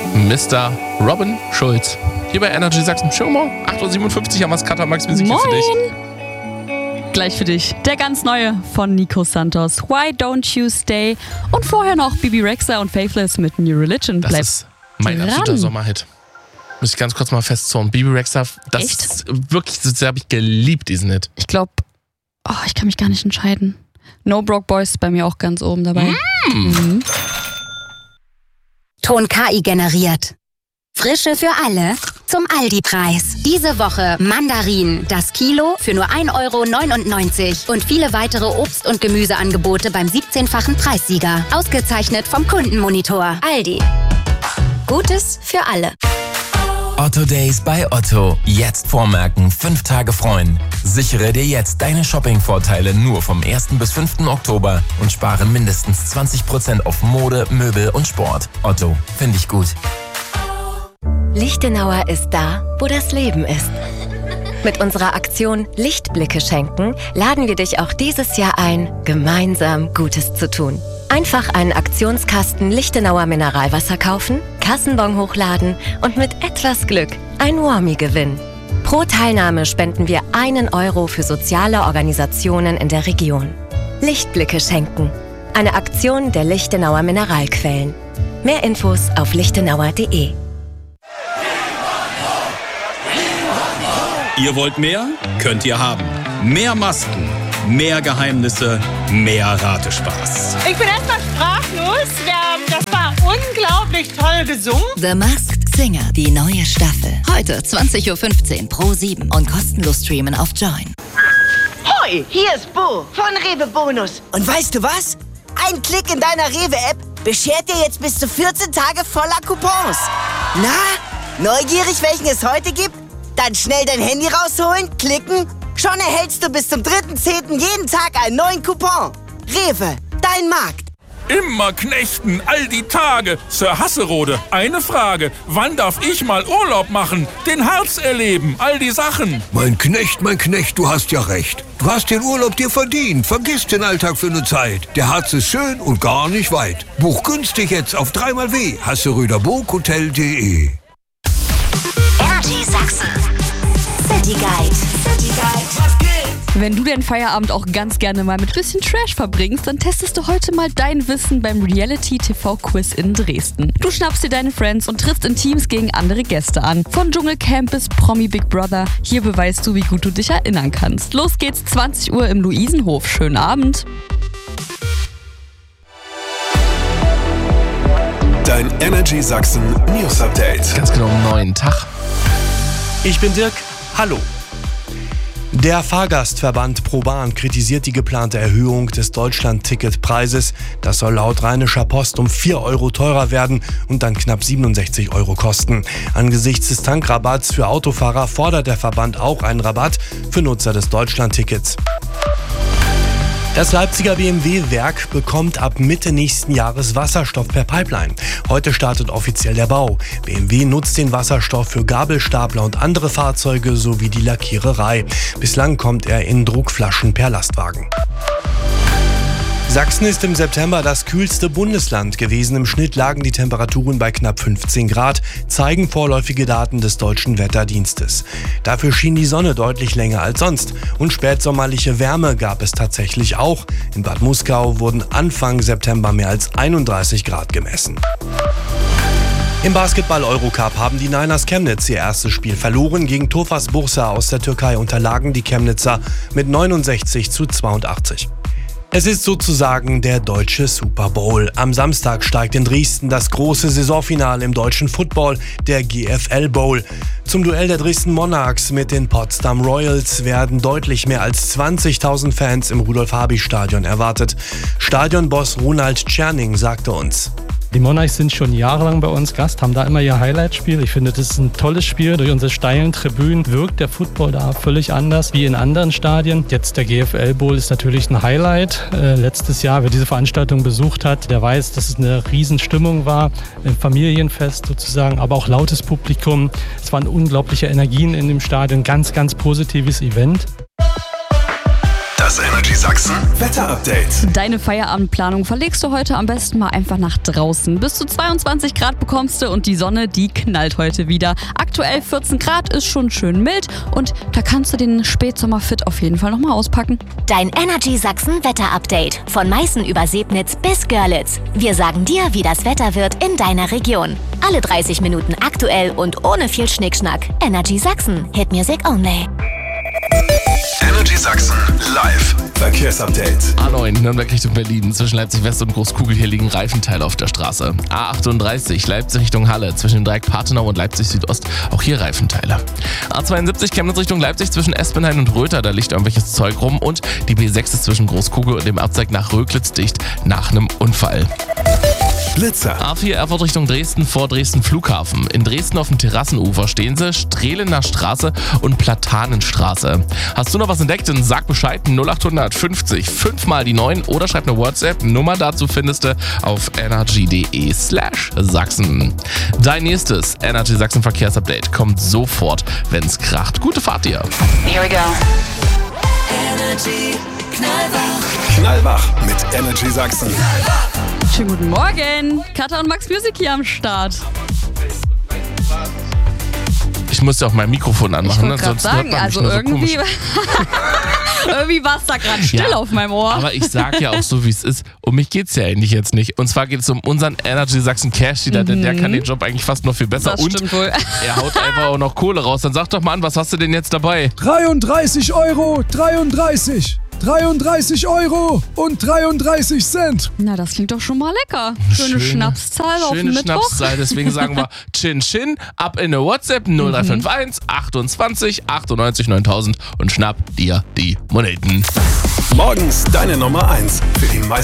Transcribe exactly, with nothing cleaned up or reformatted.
Mister Robin Schulz. Hier bei Energy Sachsen. Schönen Morgen. acht Uhr siebenundfünfzig haben wir das Cutter Max Musik hier für dich. Gleich für dich. Der ganz neue von Nico Santos. Why Don't You Stay? Und vorher noch Bibi Rexha und Faithless mit New Religion. Das Bleib ist mein dran. absoluter Sommerhit. Muss ich ganz kurz mal festzonen. Bibi Rexha, das Echt? ist wirklich, das habe ich geliebt, diesen Hit. Ich glaube, oh, ich kann mich gar nicht entscheiden. No Broke Boys ist bei mir auch ganz oben dabei. Mm. Mhm. Ton K I generiert. Frische für alle zum Aldi-Preis. Diese Woche Mandarinen, das Kilo für nur ein Euro neunundneunzig und viele weitere Obst- und Gemüseangebote beim siebzehnfachen Preissieger. Ausgezeichnet vom Kundenmonitor. Aldi. Gutes für alle. Otto Days bei Otto. Jetzt vormerken, fünf Tage freuen. Sichere dir jetzt deine Shopping-Vorteile nur vom ersten bis fünften Oktober und spare mindestens zwanzig Prozent auf Mode, Möbel und Sport. Otto, finde ich gut. Lichtenauer ist da, wo das Leben ist. Mit unserer Aktion Lichtblicke schenken laden wir dich auch dieses Jahr ein, gemeinsam Gutes zu tun. Einfach einen Aktionskasten Lichtenauer Mineralwasser kaufen, Kassenbon hochladen und mit etwas Glück ein Warmie gewinnen. Pro Teilnahme spenden wir einen Euro für soziale Organisationen in der Region. Lichtblicke schenken. Eine Aktion der Lichtenauer Mineralquellen. Mehr Infos auf lichtenauer punkt de. Ihr wollt mehr? Könnt ihr haben. Mehr Masken, mehr Geheimnisse, mehr Ratespaß. Ich bin erstmal sprachlos. Das war unglaublich toll gesungen. The Masked Singer, die neue Staffel. Heute zwanzig Uhr fünfzehn pro sieben und kostenlos streamen auf Join. Hoi, hier ist Bo von Rewe Bonus. Und weißt du was? Ein Klick in deiner Rewe-App beschert dir jetzt bis zu vierzehn Tage voller Coupons. Na, neugierig, welchen es heute gibt? Dann schnell dein Handy rausholen, klicken. Schon erhältst du bis zum dritten zehnten jeden Tag einen neuen Coupon. Rewe, dein Markt. Immer knechten, all die Tage. Sir Hasserode, eine Frage. Wann darf ich mal Urlaub machen? Den Harz erleben, all die Sachen. Mein Knecht, mein Knecht, du hast ja recht. Du hast den Urlaub dir verdient. Vergiss den Alltag für eine Zeit. Der Harz ist schön und gar nicht weit. Buch günstig jetzt auf dreimal W. Hasseröderburg Hotel punkt de. Energy Sachsen. City Guide. City Guide. Was geht? Wenn du den Feierabend auch ganz gerne mal mit bisschen Trash verbringst, dann testest du heute mal dein Wissen beim Reality-T V-Quiz in Dresden. Du schnappst dir deine Friends und trittst in Teams gegen andere Gäste an. Von Dschungelcamp bis Promi Big Brother. Hier beweist du, wie gut du dich erinnern kannst. Los geht's, zwanzig Uhr im Luisenhof. Schönen Abend. Dein Energy Sachsen News Update. Ganz genau um neun. Tag. Ich bin Dirk. Hallo. Der Fahrgastverband ProBahn kritisiert die geplante Erhöhung des Deutschland-Ticket-Preises. Das soll laut Rheinischer Post um vier Euro teurer werden und dann knapp siebenundsechzig Euro kosten. Angesichts des Tankrabatts für Autofahrer fordert der Verband auch einen Rabatt für Nutzer des Deutschland-Tickets. Das Leipziger B M W-Werk bekommt ab Mitte nächsten Jahres Wasserstoff per Pipeline. Heute startet offiziell der Bau. B M W nutzt den Wasserstoff für Gabelstapler und andere Fahrzeuge sowie die Lackiererei. Bislang kommt er in Druckflaschen per Lastwagen. Sachsen ist im September das kühlste Bundesland gewesen. Im Schnitt lagen die Temperaturen bei knapp fünfzehn Grad, zeigen vorläufige Daten des Deutschen Wetterdienstes. Dafür schien die Sonne deutlich länger als sonst und spätsommerliche Wärme gab es tatsächlich auch. In Bad Muskau wurden Anfang September mehr als einunddreißig Grad gemessen. Im Basketball-Eurocup haben die Niners Chemnitz ihr erstes Spiel verloren. Gegen Tofaş Bursa aus der Türkei unterlagen die Chemnitzer mit neunundsechzig zu zweiundachtzig. Es ist sozusagen der deutsche Super Bowl. Am Samstag steigt in Dresden das große Saisonfinale im deutschen Football, der G F L Bowl. Zum Duell der Dresden Monarchs mit den Potsdam Royals werden deutlich mehr als zwanzigtausend Fans im Rudolf-Habich-Stadion erwartet. Stadionboss Ronald Tscherning sagte uns: Die Monarchs sind schon jahrelang bei uns Gast, haben da immer ihr Highlight-Spiel. Ich finde, das ist ein tolles Spiel. Durch unsere steilen Tribünen wirkt der Football da völlig anders wie in anderen Stadien. Jetzt der G F L Bowl ist natürlich ein Highlight. Äh, letztes Jahr, wer diese Veranstaltung besucht hat, der weiß, dass es eine Riesenstimmung war. Ein Familienfest sozusagen, aber auch lautes Publikum. Es waren unglaubliche Energien in dem Stadion. Ganz, ganz positives Event. Das Energy Sachsen Wetter-Update. Deine Feierabendplanung verlegst du heute am besten mal einfach nach draußen. Bis zu zweiundzwanzig Grad bekommst du und die Sonne, die knallt heute wieder. Aktuell vierzehn Grad ist schon schön mild und da kannst du den Spätsommer-Fit auf jeden Fall nochmal auspacken. Dein Energy Sachsen Wetter-Update. Von Meißen über Sebnitz bis Görlitz. Wir sagen dir, wie das Wetter wird in deiner Region. Alle dreißig Minuten aktuell und ohne viel Schnickschnack. Energy Sachsen. Hit Music only. Energy Sachsen live Verkehrsupdate. A neun, Nürnberg Richtung Berlin. Zwischen Leipzig West und Großkugel hier liegen Reifenteile auf der Straße. A achtunddreißig, Leipzig Richtung Halle. Zwischen dem Dreieck Partenau und Leipzig Südost. Auch hier Reifenteile. A zweiundsiebzig, Chemnitz Richtung Leipzig. Zwischen Espenhain und Röther. Da liegt irgendwelches Zeug rum. Und die B sechs ist zwischen Großkugel und dem Abzweig nach Röglitz dicht nach einem Unfall. Blitzer. A vier Erfurt Richtung Dresden vor Dresden Flughafen. In Dresden auf dem Terrassenufer stehen sie, Strehlener Straße und Platanenstraße. Hast du noch was entdeckt? Dann sag Bescheid, null acht fünfzig, fünf mal die neun oder schreib eine WhatsApp. Nummer dazu findest du auf energy.de slash Sachsen. Dein nächstes Energy Sachsen Verkehrsupdate kommt sofort, wenn's kracht. Gute Fahrt dir. Here we go. Energy Knallwach. Knallwach mit Energy Sachsen. Schönen guten Morgen. Katha und Max Music hier am Start. Ich muss ja auch mein Mikrofon anmachen, ich sonst sagen, hört man also mich nur irgendwie, so irgendwie war es da gerade still ja, auf meinem Ohr. Aber ich sag ja auch so, wie es ist. Um mich geht's ja eigentlich jetzt nicht. Und zwar geht es um unseren Energy Sachsen Cash Dealer, mhm. denn der kann den Job eigentlich fast noch viel besser. Das und stimmt wohl. Er haut einfach auch noch Kohle raus. Dann sag doch mal an, was hast du denn jetzt dabei? dreiunddreißig Euro dreiunddreißig. dreiunddreißig Euro und dreiunddreißig Cent. Na, das klingt doch schon mal lecker. Schöne, schöne Schnapszahl auf dem Mittwoch. Schöne Schnapszahl, deswegen sagen wir Chin Chin, ab in eine WhatsApp null drei fünf eins achtundzwanzig achtundneunzig neuntausend und schnapp dir die Moneten. Morgens deine Nummer eins für die meisten